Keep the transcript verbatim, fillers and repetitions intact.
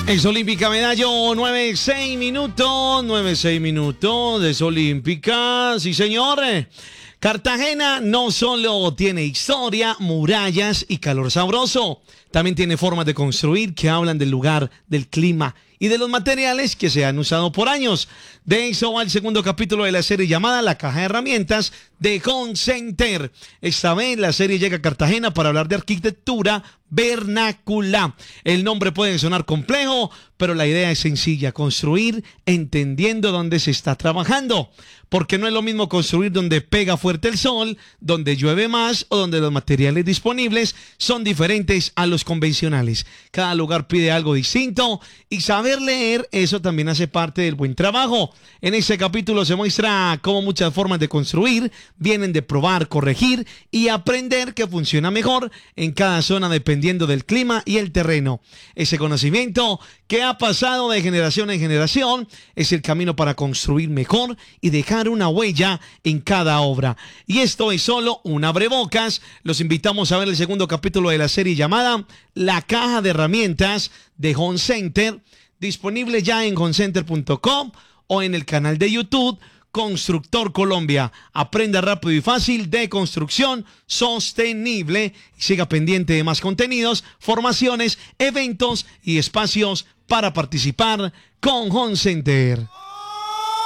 Es Olímpica Medallo, nueve seis minutos, nueve seis minutos, es Olímpica, sí señor. Cartagena no solo tiene historia, murallas y calor sabroso, también tiene formas de construir que hablan del lugar, del clima y de los materiales que se han usado por años. De eso va el segundo capítulo de la serie llamada La Caja de Herramientas de Home Center. Esta vez la serie llega a Cartagena para hablar de arquitectura vernácula. El nombre puede sonar complejo, pero la idea es sencilla: construir entendiendo dónde se está trabajando. Porque no es lo mismo construir donde pega fuerte el sol, donde llueve más o donde los materiales disponibles son diferentes a los convencionales. Cada lugar pide algo distinto y saber leer, eso también hace parte del buen trabajo. En este capítulo se muestra cómo muchas formas de construir vienen de probar, corregir y aprender que funciona mejor en cada zona dependiendo del clima y el terreno. Ese conocimiento que ha pasado de generación en generación es el camino para construir mejor y dejar una huella en cada obra. Y esto es solo un abrebocas. Los invitamos a ver el segundo capítulo de la serie llamada La Caja de Herramientas de Home Center, disponible ya en home center punto com o en el canal de YouTube Constructor Colombia. Aprenda rápido y fácil de construcción sostenible y siga pendiente de más contenidos, formaciones, eventos y espacios para participar con Home Center.